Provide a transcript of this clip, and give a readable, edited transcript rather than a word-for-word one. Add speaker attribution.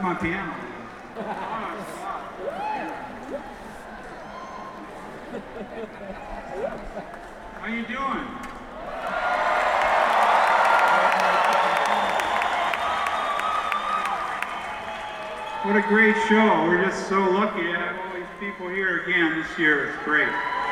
Speaker 1: my piano. How you doing? What a great show. We're just so lucky to have all these people here again this year. It's great.